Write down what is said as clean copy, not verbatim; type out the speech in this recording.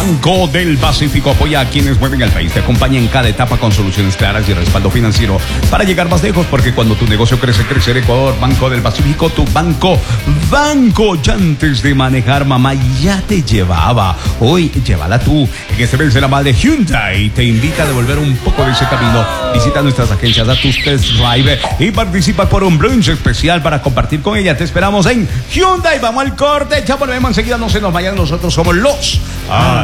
Banco del Pacífico apoya a quienes mueven al país. Te acompaña en cada etapa con soluciones claras y respaldo financiero para llegar más lejos, porque cuando tu negocio crece, crece el Ecuador. Banco del Pacífico, tu banco. Ya antes de manejar, mamá ya te llevaba. Hoy, llévala tú. En este mes de la madre, Hyundai te invita a devolver un poco de ese camino. Visita nuestras agencias, da tus test drive y participa por un brunch especial para compartir con ella. Te esperamos en Hyundai. Vamos al corte, ya volvemos enseguida. No se nos vayan, nosotros somos los